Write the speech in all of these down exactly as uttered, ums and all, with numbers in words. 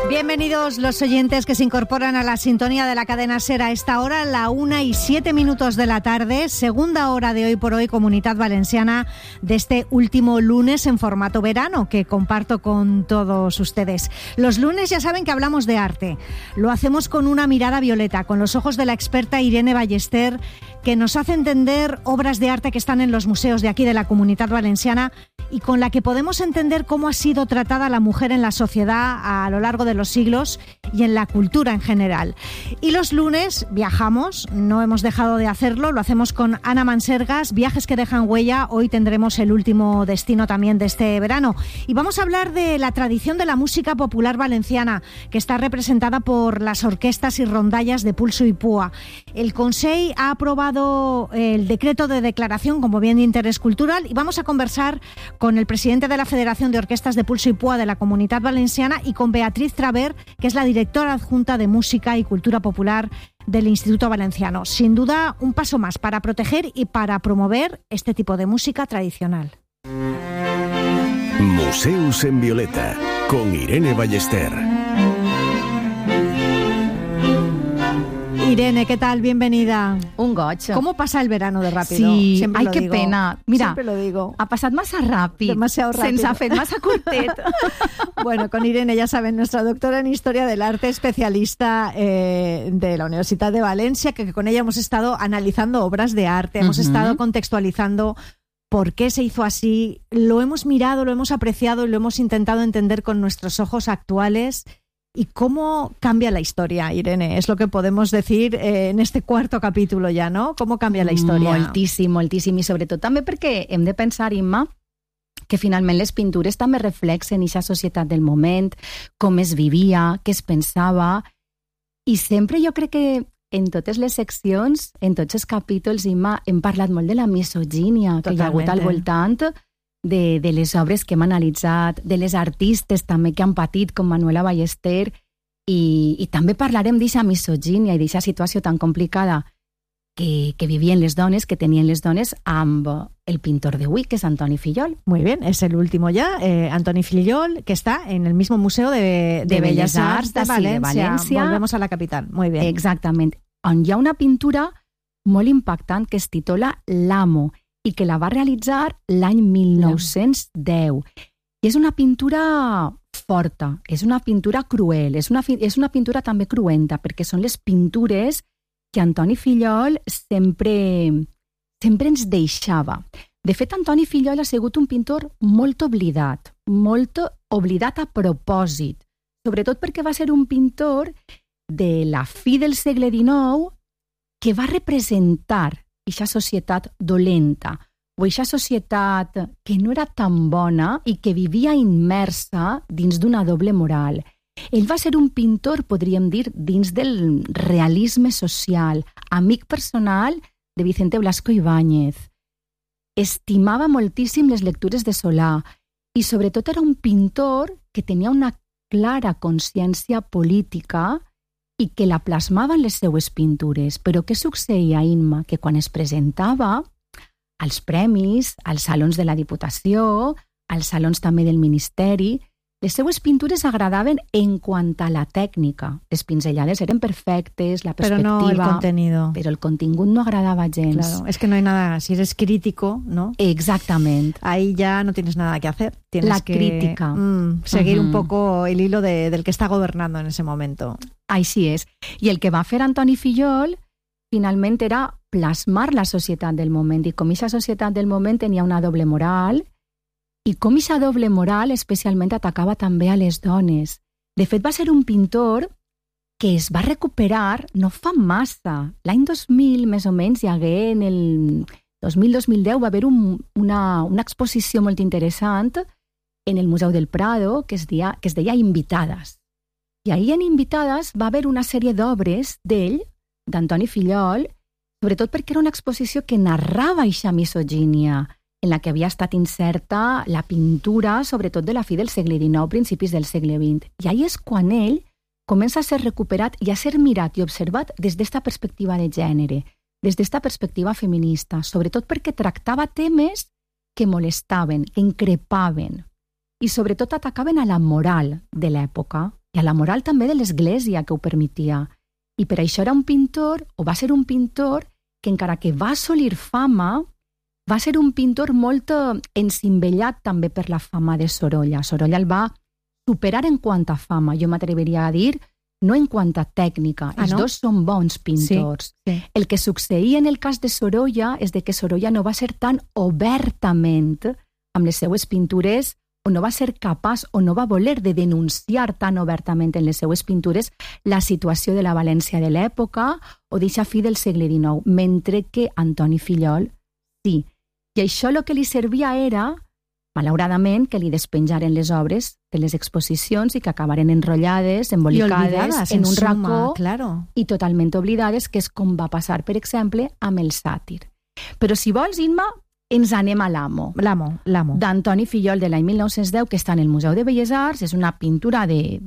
Bienvenidos los oyentes que se incorporan a la sintonía de la cadena SER a esta hora, la una y siete minutos de la tarde, segunda hora de Hoy por Hoy, Comunitat Valenciana, de este último lunes en formato verano que comparto con todos ustedes. Los lunes ya saben que hablamos de arte. Lo hacemos con una mirada violeta, con los ojos de la experta Irene Ballester, que nos hace entender obras de arte que están en los museos de aquí de la Comunitat Valenciana y con la que podemos entender cómo ha sido tratada la mujer en la sociedad a lo largo de los siglos y en la cultura en general. Y los lunes viajamos, no hemos dejado de hacerlo, lo hacemos con Ana Mansergas, viajes que dejan huella. Hoy tendremos el último destino también de este verano. Y vamos a hablar de la tradición de la música popular valenciana, que está representada por las orquestas y rondallas de Pulso y Púa. El Consell ha aprobado el decreto de declaración como bien de interés cultural y vamos a conversar con el presidente de la Federación de Orquestas de Pulso y Púa de la Comunitat Valenciana y con Beatriz Traver, que es la directora adjunta de Música y Cultura Popular del Instituto Valenciano. Sin duda, un paso más para proteger y para promover este tipo de música tradicional. Museus en Violeta, con Irene Ballester. Irene, ¿qué tal? Bienvenida. Un goig. ¿Cómo pasa el verano de rápido? Sí, Siempre ai, lo que digo. pena. Mira, Siempre lo digo. ha passat massa ràpid. Demasiado rápido. Se'ns ha fet massa curtet. Bueno, con Irene, ya saben, nuestra doctora en Historia del Arte, especialista eh, de la Universidad de Valencia, que con ella hemos estado analizando obras de arte, hemos uh-huh. estado contextualizando por qué se hizo así, lo hemos mirado, lo hemos apreciado y lo hemos intentado entender con nuestros ojos actuales. ¿Y cómo cambia la historia, Irene? Es lo que podemos decir eh, en este cuarto capítulo ya, ¿no? ¿Cómo cambia la història? Moltíssim, moltíssim. I sobretot també perquè hem de pensar, Imma, que finalment les pintures també reflexen aquesta societat del moment, com es vivia, què es pensava. I sempre jo crec que en totes les seccions, en tots els capítols, Imma, hem parlat molt de la misogínia que hi ha hagut al voltant De, de les obres que hem analitzat, de les artistes també que han patit, com Manuela Ballester, i, i també parlarem d'aquesta misogínia i d'aquesta situació tan complicada que, que vivien les dones, que tenien les dones amb el pintor d'avui, que és Antoni Fillol. Muy bien, es el último ya, eh, Antoni Fillol, que está en el mismo Museo de, de, de Bellas, Bellas Arts de, Valencia. de València. Volvemos a la capital, muy bien. Exactament. On hi ha una pintura molt impactant que es titula L'Amo, i que la va realitzar l'any mil nou-cents deu. I és una pintura forta, és una pintura cruel, és una, és una pintura també cruenta, perquè són les pintures que Antoni Fillol sempre, sempre ens deixava. De fet, Antoni Fillol ha sigut un pintor molt oblidat, molt oblidat a propòsit, sobretot perquè va ser un pintor de la fi del segle dinou que va representar aquesta societat dolenta, o aquesta societat que no era tan bona i que vivia immersa dins d'una doble moral. Ell va ser un pintor, podríem dir, dins del realisme social, amic personal de Vicente Blasco Ibáñez. Estimava moltíssim les lectures de Solà i sobretot era un pintor que tenia una clara consciència política i que la plasmava en les seues pintures. Però què succeïa, Imma? Que quan es presentava als premis, als salons de la Diputació, als salons també del Ministeri, les seues pintures agradaven en quant a la tècnica. Les pinzellades eren perfectes, la perspectiva... Però no el contenido. Però el contingut no agradava gens. Claro, es que no hay nada... Si eres crítico, ¿no? Exactament. Ahí ya no tienes nada que hacer. Tienes la que, crítica. Mm, seguir uh-huh. un poco el hilo de, del que está gobernando en ese momento. Així és. I el que va fer Antoni Fillol finalment era plasmar la societat del moment i com aquesta societat del moment tenia una doble moral i com aquesta doble moral especialment atacava també a les dones. De fet, va ser un pintor que es va recuperar no fa massa. L'any dos mil, més o menys, hi hagué en el dos mil dos mil deu va haver un, una, una exposició molt interessant en el Museu del Prado que es deia, que es deia Invitades. I ahir en Invitades va haver una sèrie d'obres d'ell, d'Antoni Fillol, sobretot perquè era una exposició que narrava aquesta misogínia en la que havia estat inserta la pintura, sobretot de la fi del segle dinou, principis del segle vint. I ahir és quan ell comença a ser recuperat i a ser mirat i observat des d'esta perspectiva de gènere, des d'esta perspectiva feminista, sobretot perquè tractava temes que molestaven, que increpaven, i sobretot atacaven a la moral de l'època, i a la moral també de l'Església que ho permetia. I per això era un pintor, o va ser un pintor, que encara que va assolir fama, va ser un pintor molt encimbellat també per la fama de Sorolla. Sorolla el va superar en quant a fama, jo m'atreviria a dir, no en quant a tècnica. Ah, Els no? dos són bons pintors. Sí, sí. El que succeïa en el cas de Sorolla és de que Sorolla no va ser tan obertament amb les seues pintures, o no va ser capaç o no va voler de denunciar tan obertament en les seues pintures la situació de la València de l'època o d'eixa fi del segle dinou, mentre que Antoni Fillol sí. I això el que li servia era, malauradament, que li despenjaren les obres de les exposicions i que acabaren enrotllades, embolicades en un suma, racó claro. i totalment oblidades, que és com va passar, per exemple, amb el sàtir. Però si vols, Imma, ens anem a l'Amo. L'Amo, l'Amo. D'Antoni Fillol, de l'any mil nou-cents deu, que està en el Museu de Belles Arts. És una pintura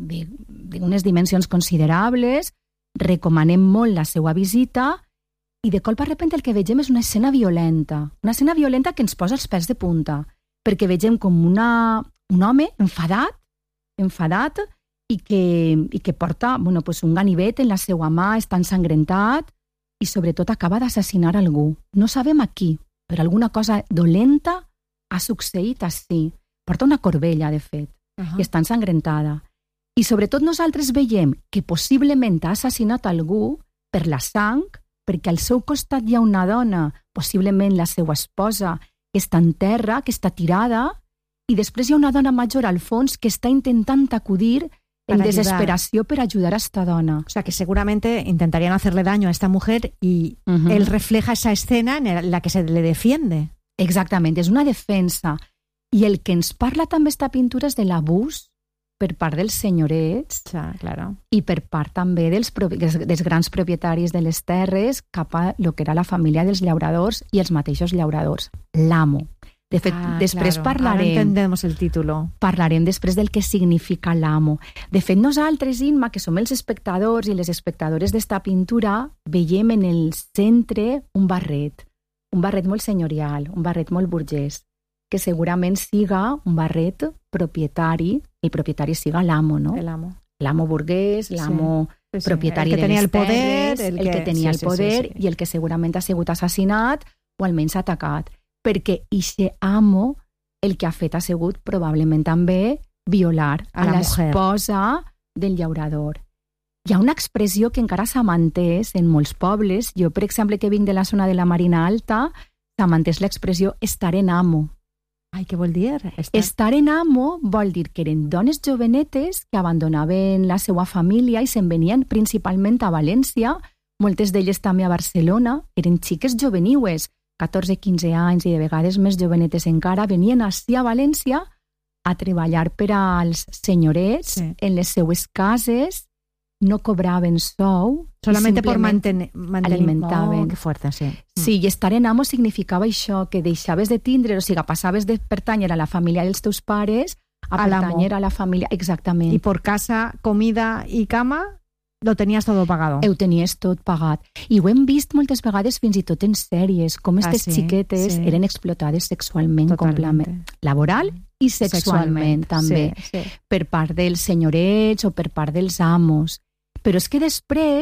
d'unes dimensions considerables. Recomanem molt la seva visita. I de colp a repente el que vegem és una escena violenta. Una escena violenta que ens posa els pèls de punta. Perquè vegem com una, un home enfadat, enfadat i que, i que porta bueno, pues un ganivet en la seva mà, està ensangrentat i sobretot acaba d'assassinar algú. No sabem a qui, però alguna cosa dolenta ha succeït així. Porta una corbella, de fet, uh-huh. i està ensangrentada. I sobretot nosaltres veiem que possiblement ha assassinat algú per la sang, perquè al seu costat hi ha una dona, possiblement la seva esposa, que està en terra, que està tirada, i després hi ha una dona major al fons que està intentant acudir en para desesperació ayudar. Per ajudar a esta dona. O sea, que seguramente intentarían hacerle daño a esta mujer y uh-huh. él refleja esa escena en la que se le defiende. Exactament, és una defensa. I el que ens parla també esta pintura és de l'abús per part dels senyorets ja, claro. i per part també dels, dels grans propietaris de les terres cap a lo que era la família dels llauradors i els mateixos llauradors. L'amo. De fet, ah, després claro. parlarem... Ahora entendemos el título. Parlarem després del que significa l'amo. De fet, nosaltres, Imma, que som els espectadors i les espectadores d'esta pintura, veiem en el centre un barret. Un barret molt senyorial, un barret molt burgès, que segurament siga un barret propietari, el propietari siga l'amo, no? L'amo. L'amo burguès, l'amo sí. Sí, sí. propietari de les terres, el, el que, el que tenia sí, el poder sí, sí, sí. i el que segurament ha sigut assassinat o almenys atacat. Perquè ixe amo el que ha fet ha sigut probablement també violar a, a l'esposa del llaurador. Hi ha una expressió que encara s'ha mantès en molts pobles. Jo, per exemple, que vinc de la zona de la Marina Alta, s'ha mantès l'expressió estar en amo. Ai, què vol dir? Estar... estar en amo vol dir que eren dones jovenetes que abandonaven la seva família i se'n venien principalment a València, moltes d'elles també a Barcelona, eren xiques joveniues, catorze quinze anys i de vegades més jovenetes encara, venien ací a València a treballar per als senyorets sí. en les seues cases, no cobraven sou, solamente por mantener, mantener alimentaven. Oh, que fuerte, sí. Sí, i estar en amo significava això, que deixaves de tindre, o sigui, passaves de pertànyer a la família dels teus pares a, a pertànyer a la família, exactament. I por casa, comida i cama lo tenías todo pagado. Ho tenies tot pagat. I ho hem vist moltes vegades fins i tot en sèries, com aquestes ah, sí? xiquetes sí. eren explotades sexualment, completament, laboral i sexualment, sexualment també, sí, sí. per part dels senyorets o per part dels amos. Però és que després